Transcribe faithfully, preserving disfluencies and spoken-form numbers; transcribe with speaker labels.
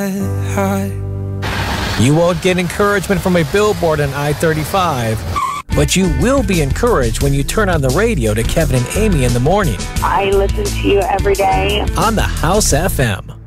Speaker 1: You won't get encouragement from a billboard on I thirty-five, but you will be encouraged when you turn on the radio to Kevin and Amy in the morning
Speaker 2: I listen to you every day
Speaker 1: on the House F M.